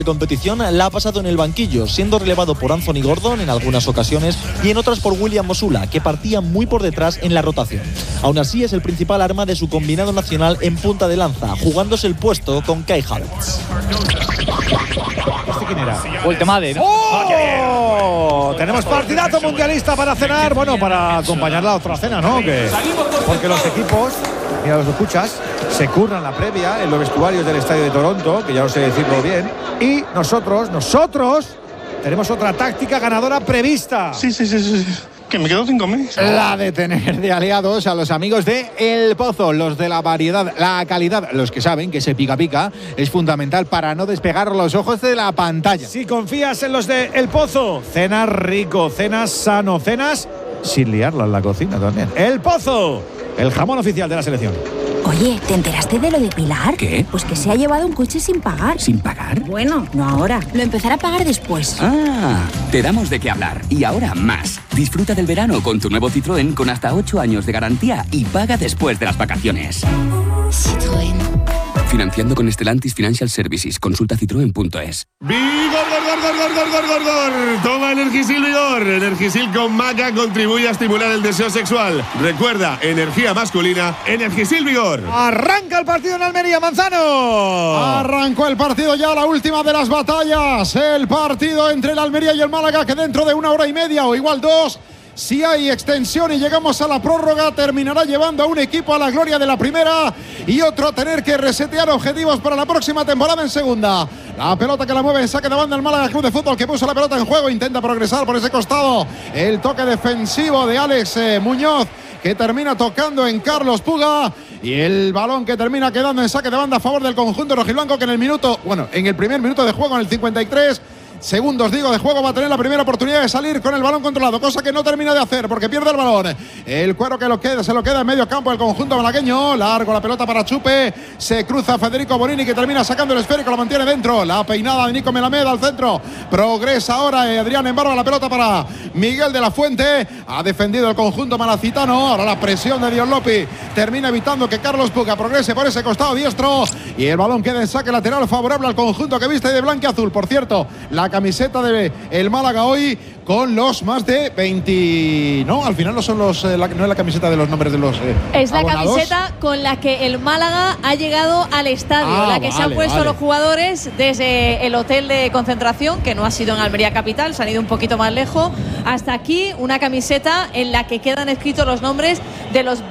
competición la ha pasado en el banquillo, siendo relevado por Anthony Gordon en algunas ocasiones y en otras por William Mosula, que partía muy por detrás en la rotación. Aún así es el principal arma de su combinado nacional en punta de lanza, jugándose el puesto con Kai Havertz. ¿Este quién era? Voltemade, ¿no? ¡Oh! Tenemos partidazo mundialista para cenar, bueno, para acompañar la otra cena, ¿no? Porque los equipos, mira, los escuchas, se curran la previa en los vestuarios del Estadio de Toronto, que ya no sé decirlo bien, y nosotros tenemos otra táctica ganadora prevista. Sí. Que me quedo sin comer. La de tener de aliados a los amigos de El Pozo, los de la variedad, la calidad, los que saben que ese pica pica es fundamental para no despegar los ojos de la pantalla. Si confías en los de El Pozo, cenas rico, cenas sano, cenas sin liarla en la cocina también. El Pozo, el jamón oficial de la selección. Oye, ¿te enteraste de lo de Pilar? ¿Qué? Pues que se ha llevado un coche sin pagar. ¿Sin pagar? Bueno, no ahora. Lo empezará a pagar después. Ah, te damos de qué hablar. Y ahora más. Disfruta del verano con tu nuevo Citroën con hasta 8 años de garantía y paga después de las vacaciones. Citroën. Financiando con Stellantis Financial Services. Consulta citroen.es. ¡Vigor! Toma Energisil Vigor. Energisil con maca contribuye a estimular el deseo sexual. Recuerda, energía masculina, Energisil Vigor. Arranca el partido en Almería, Manzano. Arrancó el partido ya, la última de las batallas. El partido entre el Almería y el Málaga, que dentro de 1 hora y media o igual 2, si hay extensión y llegamos a la prórroga, terminará llevando a un equipo a la gloria de la primera y otro a tener que resetear objetivos para la próxima temporada en segunda. La pelota que la mueve en saque de banda el Málaga Club de Fútbol, que puso la pelota en juego, intenta progresar por ese costado. El toque defensivo de Alex Muñoz, que termina tocando en Carlos Puga, y el balón que termina quedando en saque de banda a favor del conjunto rojiblanco, que en el primer minuto de juego, en el 53 segundos de juego, va a tener la primera oportunidad de salir con el balón controlado, cosa que no termina de hacer porque pierde el balón. El cuero que se lo queda en medio campo el conjunto malagueño. Largo la pelota para Chupe, se cruza Federico Bonini, que termina sacando el esférico, lo mantiene dentro. La peinada de Nico Melamed al centro, progresa ahora Adrián Embarba, la pelota para Miguel de la Fuente. Ha defendido el conjunto malacitano. Ahora la presión de Dion Lopi termina evitando que Carlos Puga progrese por ese costado diestro, y el balón queda en saque lateral favorable al conjunto que viste de blanquiazul. Por cierto, la camiseta de el Málaga hoy con los más de 20. No, al final no son los. No es la camiseta de los nombres de los. Es la abonados. Camiseta con la que el Málaga ha llegado al estadio, la que se han puesto los jugadores desde el hotel de concentración, que no ha sido en Almería capital, se han ido un poquito más lejos, hasta aquí. Una camiseta en la que quedan escritos los nombres de los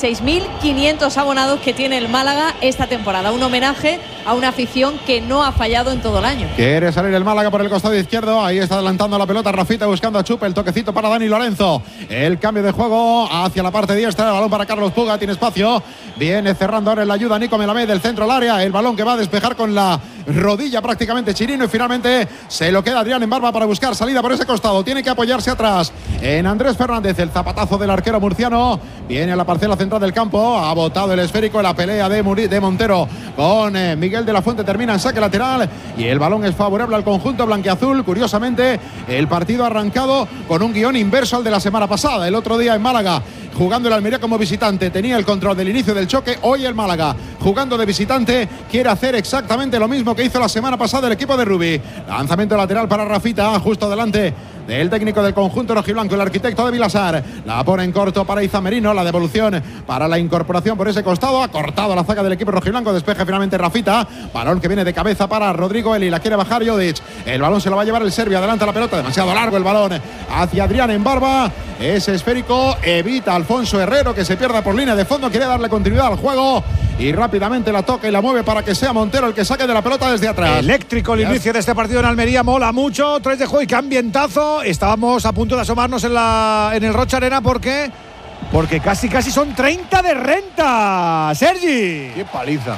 26.500 abonados que tiene el Málaga esta temporada. Un homenaje a una afición que no ha fallado en todo el año. Quiere salir el Málaga por el costado izquierdo. Ahí está adelantando la pelota Rafita, buscando a Chupe. El toquecito para Dani Lorenzo. El cambio de juego hacia la parte diestra. El balón para Carlos Puga. Tiene espacio. Viene cerrando ahora en la ayuda Nico Melamed del centro al área. El balón que va a despejar con la rodilla prácticamente Chirino. Y finalmente se lo queda Adrián Embarba para buscar salida por ese costado. Tiene que apoyarse atrás en Andrés Fernández. El zapatazo del arquero murciano. Viene a la parcela central del campo. Ha botado el esférico en la pelea de Montero con Miguel de la Fuente. Termina en saque lateral. Y el balón es favorable al conjunto blanquiazul. Curiosamente, el partido ha arrancado con un guión inverso al de la semana pasada. El otro día en Málaga, jugando el Almería como visitante, tenía el control del inicio del choque. Hoy el Málaga, jugando de visitante, quiere hacer exactamente lo mismo que hizo la semana pasada el equipo de Rubí. Lanzamiento lateral para Rafita, justo delante del técnico del conjunto rojiblanco, el arquitecto de Vilasar. La pone en corto para Iza Merino. La devolución para la incorporación por ese costado. Ha cortado la zaga del equipo rojiblanco. Despeja finalmente Rafita. Balón que viene de cabeza para Rodrigo Eli. La quiere bajar Jodic. El balón se lo va a llevar el serbio. Adelanta la pelota. Demasiado largo el balón hacia Adrián Embarba. Ese esférico evita Alfonso Herrero, que se pierda por línea de fondo. Quiere darle continuidad al juego y rápidamente la toca y la mueve para que sea Montero el que saque de la pelota desde atrás. Eléctrico el inicio de este partido en Almería. Mola mucho. 3 de juego y qué ambientazo. Estábamos a punto de asomarnos en el Rocha Arena porque casi son 30 de renta. Sergi, qué paliza.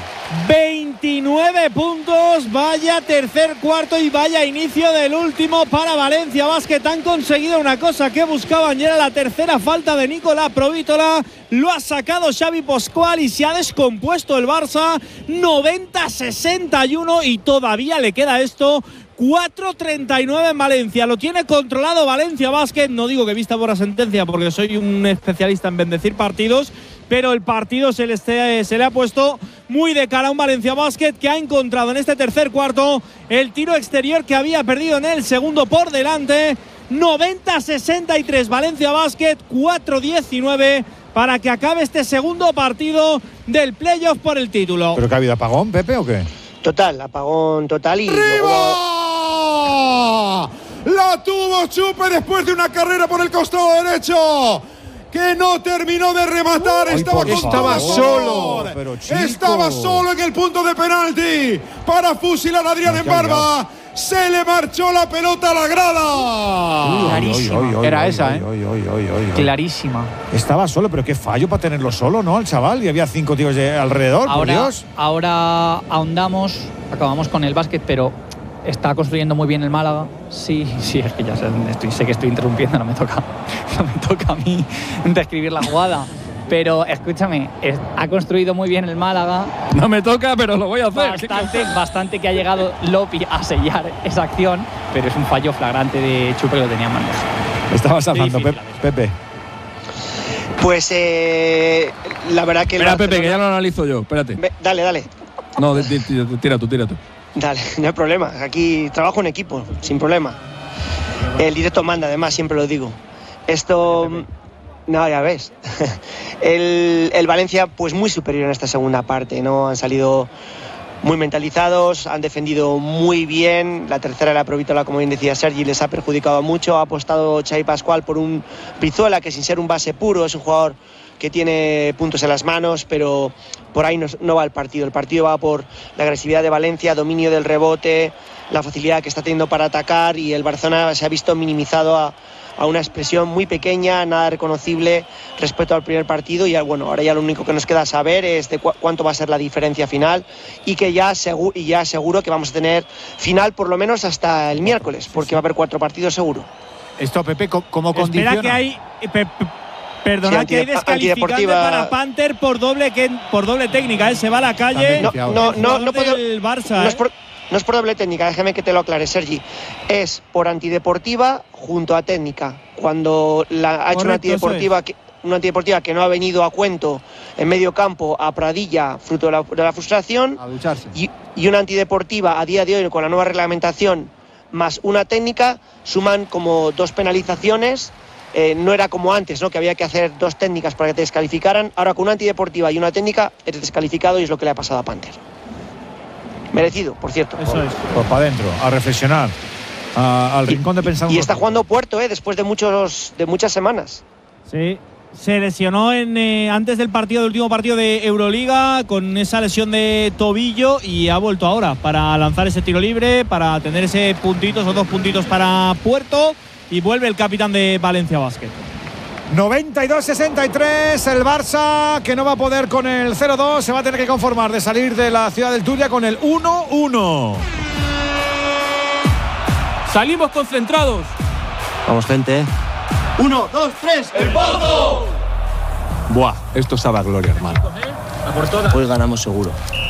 29 puntos, vaya tercer cuarto y vaya inicio del último para Valencia Basket. Han conseguido una cosa que buscaban y era la tercera falta de Nicolás Provítola. Lo ha sacado Xavi Pascual y se ha descompuesto el Barça. 90-61 y todavía le queda esto. 4.39 en Valencia. Lo tiene controlado Valencia Basket. No digo que vista por la sentencia porque soy un especialista en bendecir partidos, pero el partido se le ha puesto muy de cara a un Valencia Basket que ha encontrado en este tercer cuarto el tiro exterior que había perdido en el segundo por delante. 90-63 Valencia Basket, 4-19 para que acabe este segundo partido del playoff por el título. ¿Pero que ha habido apagón, Pepe, o qué? Total, apagón total y… ¡Arriba! La tuvo Chupe después de una carrera por el costado derecho que no terminó de rematar. Estaba solo, pero estaba solo en el punto de penalti para fusilar a Adrián en barba. Se le marchó la pelota a la grada. Clarísima. Era esa, clarísima. Estaba solo, pero qué fallo para tenerlo solo, ¿no? El chaval, y había 5 tíos alrededor, por Dios. Ahora ahondamos, acabamos con el básquet, pero está construyendo muy bien el Málaga. Sí, es que ya sé que estoy interrumpiendo, no me toca a mí describir la jugada. Pero escúchame, ha construido muy bien el Málaga. No me toca, pero lo voy a hacer. Bastante que ha llegado Lopi a sellar esa acción, pero es un fallo flagrante de Chupe que lo tenía en bandeja. Estabas hablando, Pepe. Pues la verdad que… Espera, Pepe, que ya lo analizo yo. Espérate. Dale. No, tira tú. Dale, no hay problema. Aquí trabajo en equipo, sin problema. El directo manda, además, siempre lo digo. Esto… No, ya ves. El Valencia, pues muy superior en esta segunda parte, ¿no? Han salido muy mentalizados, han defendido muy bien. La tercera, la Provítola, como bien decía Sergi, les ha perjudicado mucho. Ha apostado Xavi Pascual por un Brizuela que, sin ser un base puro, es un jugador que tiene puntos en las manos, pero por ahí no va el partido. El partido va por la agresividad de Valencia, dominio del rebote, la facilidad que está teniendo para atacar, y el Barcelona se ha visto minimizado a una expresión muy pequeña, nada reconocible respecto al primer partido. Y bueno, ahora ya lo único que nos queda saber es de cuánto va a ser la diferencia final, y que ya seguro que vamos a tener final por lo menos hasta el miércoles, porque va a haber 4 partidos seguro. Esto, Pepe, ¿cómo condiciona? Espera que hay… Perdona, que hay descalificante para Panther por doble técnica, se va a la calle. No puedo… El Barça, no es por doble técnica, déjeme que te lo aclare, Sergi. Es por antideportiva junto a técnica. Cuando ha hecho una antideportiva que no ha venido a cuento en medio campo a Pradilla, fruto de la frustración, a ducharse. Y una antideportiva a día de hoy con la nueva reglamentación más una técnica, suman como 2 penalizaciones. No era como antes, ¿no? Que había que hacer 2 técnicas para que te descalificaran. Ahora con una antideportiva y una técnica eres descalificado, y es lo que le ha pasado a Panther. Merecido, por cierto. Eso es. Pues para adentro, a reflexionar, al rincón de pensar. Y está jugando Puerto, después de muchas semanas. Sí, se lesionó antes del último partido de Euroliga con esa lesión de tobillo, y ha vuelto ahora para lanzar ese tiro libre, para tener ese puntito, esos 2 puntitos para Puerto, y vuelve el capitán de Valencia Basket. 92-63, el Barça, que no va a poder con el 0-2, se va a tener que conformar de salir de la ciudad del Turia con el 1-1. Salimos concentrados. Vamos, gente. 1, 2, 3, ¡el Pozo! Buah, esto sabe a gloria, hermano. Hoy ganamos seguro.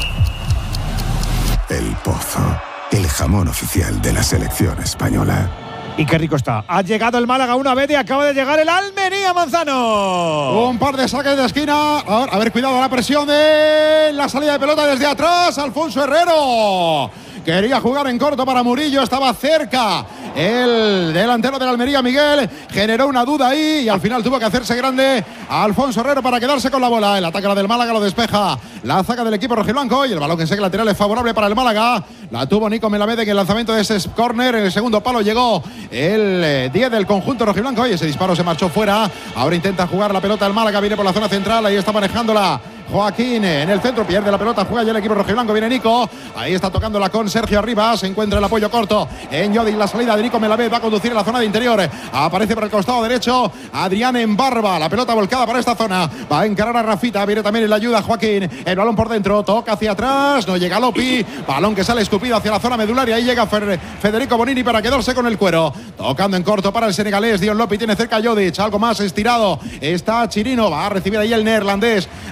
El Pozo, el jamón oficial de la selección española. Y qué rico está. Ha llegado el Málaga una vez y acaba de llegar el Almería, Manzano. Un par de saques de esquina. A ver, cuidado, la presión de la salida de pelota desde atrás. Alfonso Herrero quería jugar en corto para Murillo, estaba cerca el delantero de la Almería, Miguel, generó una duda ahí y al final tuvo que hacerse grande a Alfonso Herrero para quedarse con la bola. El ataque del Málaga lo despeja la zaga del equipo rojiblanco, y el balón que segue lateral es favorable para el Málaga. La tuvo Nico Melamede en el lanzamiento de ese córner. En el segundo palo llegó el 10 del conjunto rojiblanco y ese disparo se marchó fuera. Ahora intenta jugar la pelota el Málaga, viene por la zona central, ahí está manejándola Joaquín en el centro, pierde la pelota, juega ya el equipo rojiblanco, viene Nico, ahí está tocándola con Sergio arriba, se encuentra el apoyo corto en Yodin, la salida de Nico Melamede va a conducir en la zona de interior, aparece por el costado derecho Adrián en barba, la pelota volcada para esta zona, va a encarar a Rafita, viene también en la ayuda Joaquín, el balón por dentro, toca hacia atrás, no llega Lopi, balón que sale escupido hacia la zona medular y ahí llega Federico Bonini para quedarse con el cuero, tocando en corto para el senegalés, Dion Lopi tiene cerca a Jodic, algo más estirado, está Chirino, va a recibir ahí el neerlandés, adelante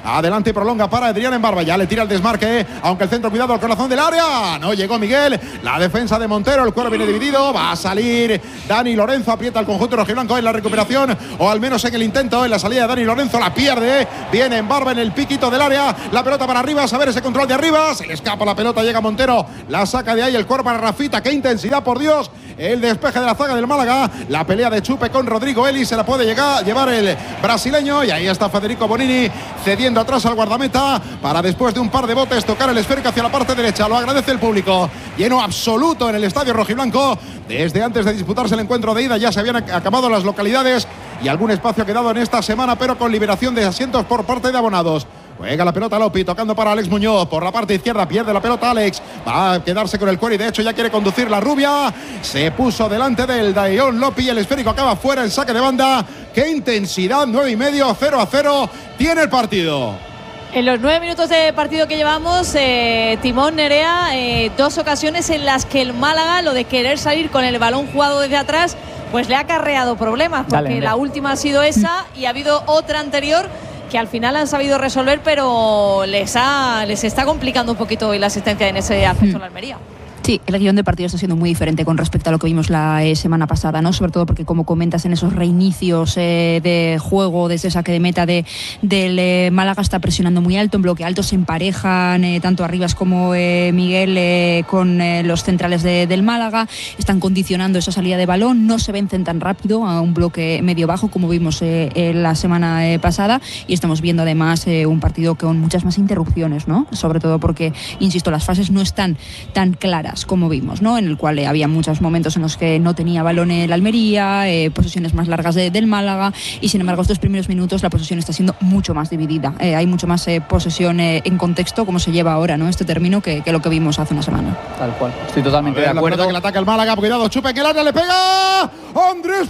y prolonga para Adrián en Barba. Ya le tira el desmarque, aunque el centro, cuidado al corazón del área. No llegó Miguel. La defensa de Montero, el cuero viene dividido. Va a salir Dani Lorenzo, aprieta el conjunto rojiblanco en la recuperación, o al menos en el intento, en la salida de Dani Lorenzo. La pierde. Viene en Barba en el piquito del área. La pelota para Arribas, a ver ese control de Arribas. Se le escapa la pelota, llega Montero. La saca de ahí el cuero para Rafita. ¡Qué intensidad, por Dios! El despeje de la zaga del Málaga. La pelea de Chupe con Rodrigo Eli. Se la puede llevar el brasileño. Y ahí está Federico Bonini cediendo atrás al guardameta para, después de un par de botes, tocar el esférico hacia la parte derecha. Lo agradece el público. Lleno absoluto en el estadio rojiblanco. Desde antes de disputarse el encuentro de ida ya se habían acabado las localidades y algún espacio ha quedado en esta semana, pero con liberación de asientos por parte de abonados. Juega la pelota Lopi, tocando para Alex Muñoz. Por la parte izquierda pierde la pelota Alex. Va a quedarse con el cuero y de hecho ya quiere conducir la rubia. Se puso delante del Daion Lopi. El esférico acaba fuera, el saque de banda. ¡Qué intensidad! 9,5, 0-0. Tiene el partido. En los 9 minutos de partido que llevamos, Timón, Nerea, 2 ocasiones en las que el Málaga, lo de querer salir con el balón jugado desde atrás, pues le ha acarreado problemas. Porque la última ha sido esa y ha habido otra anterior que al final han sabido resolver, pero les está complicando un poquito hoy la asistencia en ese aspecto a la Almería. Sí, el guión del partido está siendo muy diferente con respecto a lo que vimos la semana pasada, ¿no? Sobre todo porque, como comentas, en esos reinicios de juego, desde saque de meta del Málaga está presionando muy alto, en bloque alto se emparejan tanto Arribas como Miguel con los centrales del Málaga, están condicionando esa salida de balón, no se vencen tan rápido a un bloque medio bajo como vimos la semana pasada, y estamos viendo además un partido con muchas más interrupciones, ¿no? Sobre todo porque, insisto, las fases no están tan claras como vimos, ¿no? En el cual había muchos momentos en los que no tenía balón el Almería, posesiones más largas del Málaga, y sin embargo estos primeros minutos la posesión está siendo mucho más dividida, hay mucho más posesión en contexto, como se lleva ahora, ¿no? Este término que lo que vimos hace una semana. Tal cual, estoy totalmente de acuerdo. La que le ataca el Málaga, cuidado, Chupe, que el área le pega Andrés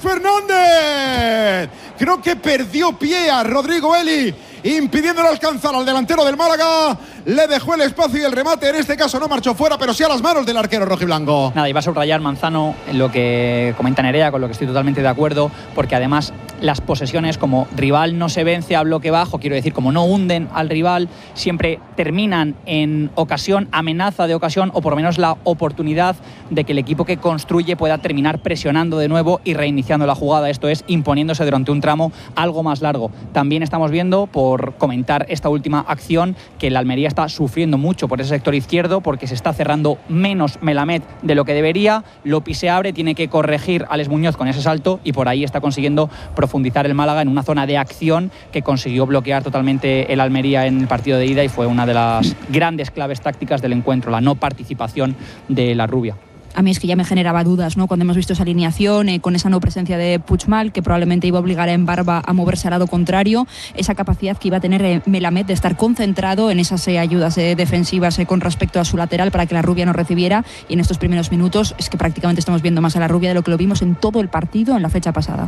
Fernández. Creo que perdió pie a Rodrigo Eli, impidiéndole alcanzar al delantero del Málaga. Le dejó el espacio y el remate en este caso no marchó fuera, pero sí a las manos del arquero rojiblanco. Nada, iba a subrayar, Manzano, lo que comenta Nerea, con lo que estoy totalmente de acuerdo, porque además las posesiones, como rival no se vence a bloque bajo, quiero decir, como no hunden al rival, siempre terminan en ocasión, amenaza de ocasión, o por lo menos la oportunidad de que el equipo que construye pueda terminar presionando de nuevo y reiniciando la jugada, esto es, imponiéndose durante un tramo algo más largo. También estamos viendo, por comentar esta última acción, que el Almería está sufriendo mucho por ese sector izquierdo, porque se está cerrando menos Melamed de lo que debería. Lopi se abre, tiene que corregir a Alex Muñoz con ese salto, y por ahí está consiguiendo profundizar el Málaga en una zona de acción que consiguió bloquear totalmente el Almería en el partido de ida, y fue una de las grandes claves tácticas del encuentro, la no participación de la rubia. A mí es que ya me generaba dudas, ¿no? Cuando hemos visto esa alineación, con esa no presencia de Puigmal, que probablemente iba a obligar a Embarba a moverse al lado contrario, esa capacidad que iba a tener Melamed de estar concentrado en esas ayudas defensivas con respecto a su lateral para que la rubia no recibiera, y en estos primeros minutos es que prácticamente estamos viendo más a la rubia de lo que lo vimos en todo el partido en la fecha pasada.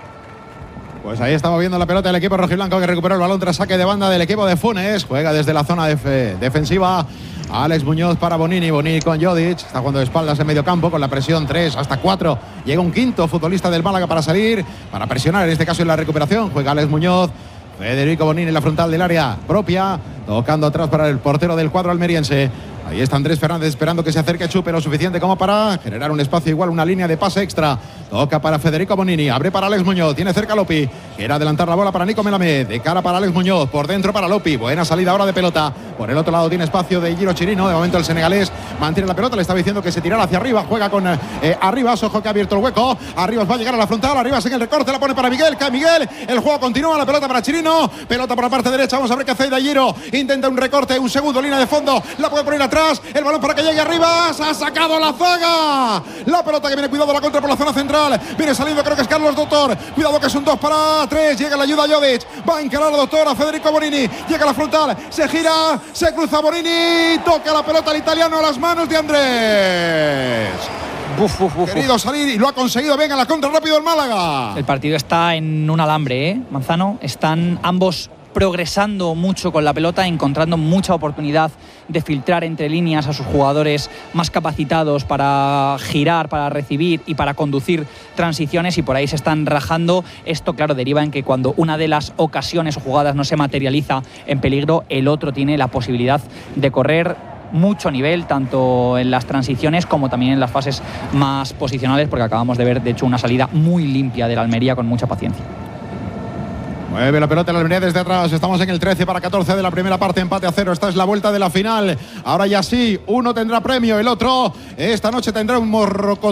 Pues ahí estamos viendo la pelota del equipo rojiblanco, que recuperó el balón tras saque de banda del equipo de Funes. Juega desde la zona defensiva Alex Muñoz para Bonini. Bonini con Jodic. Está jugando de espaldas en medio campo con la presión 3 hasta 4. Llega un quinto futbolista del Málaga para salir, para presionar, en este caso en la recuperación. Juega Alex Muñoz. Federico Bonini en la frontal del área propia, tocando atrás para el portero del cuadro almeriense. Ahí está Andrés Fernández esperando que se acerque Chupe lo suficiente como para generar un espacio igual, una línea de pase extra. Toca para Federico Bonini, abre para Alex Muñoz, tiene cerca a Lopi, quiere adelantar la bola para Nico Melamed, de cara para Alex Muñoz, por dentro para Lopi, buena salida ahora de pelota. Por el otro lado tiene espacio de Giro Chirino, de momento el senegalés mantiene la pelota, le estaba diciendo que se tirara hacia arriba, juega con Arribas, ojo que ha abierto el hueco, Arribas va a llegar a la frontal, Arribas en el recorte, la pone para Miguel, cae Miguel, el juego continúa, la pelota para Chirino, pelota por la parte derecha, vamos a ver qué hace de Giro, intenta un recorte, un segundo, línea de fondo, la puede poner atrás, el balón para que llegue Arribas, ha sacado la zaga, la pelota que viene, cuidado la contra por la zona central, viene saliendo, creo que es Carlos Doctor, cuidado que es un 2 para 3, llega la ayuda a Jodic, va a encarar a Doctor, a Federico Bonini, llega a la frontal, se gira, se cruza Bonini, toca la pelota al italiano a las manos de Andrés. Querido salir y lo ha conseguido, venga la contra rápido el Málaga. El partido está en un alambre, Manzano, están ambos progresando mucho con la pelota, encontrando mucha oportunidad de filtrar entre líneas a sus jugadores más capacitados para girar, para recibir y para conducir transiciones, y por ahí se están rajando. Esto, claro, deriva en que cuando una de las ocasiones o jugadas no se materializa en peligro, el otro tiene la posibilidad de correr mucho nivel, tanto en las transiciones como también en las fases más posicionales, porque acabamos de ver, de hecho, una salida muy limpia de la Almería con mucha paciencia. Mueve la pelota en la Almería desde atrás. Estamos en el 13-14 de la primera parte, empate a 0. Esta es la vuelta de la final. Ahora ya sí, uno tendrá premio, el otro esta noche tendrá un morroco